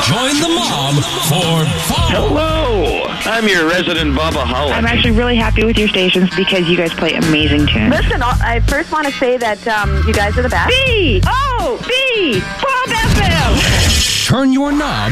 Join the mob for fun. Hello, I'm your resident Bubba-holic. I'm actually really happy with your stations because you guys play amazing tunes. Listen, I first want to say that you guys are the best. B-O-B, Bob FM. Turn your knob